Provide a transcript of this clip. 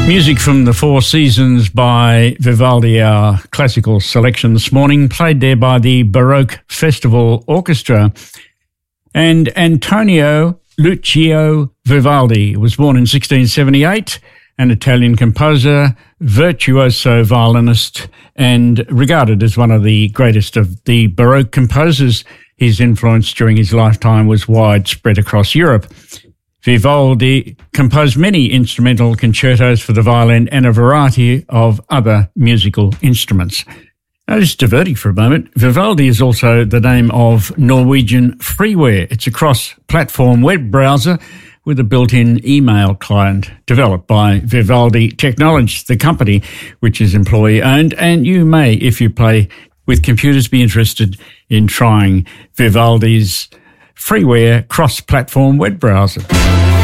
Music from the Four Seasons by Vivaldi, our classical selection this morning, played there by the Baroque Festival Orchestra. And Antonio Lucio Vivaldi was born in 1678, an Italian composer, virtuoso violinist, and regarded as one of the greatest of the Baroque composers. His influence during his lifetime was widespread across Europe. Vivaldi composed many instrumental concertos for the violin and a variety of other musical instruments. Now, just diverting for a moment, Vivaldi is also the name of Norwegian freeware. It's a cross-platform web browser with a built-in email client developed by Vivaldi Technologies, the company which is employee-owned, and you may, if you play with computers, be interested in trying Vivaldi's freeware cross-platform web browser.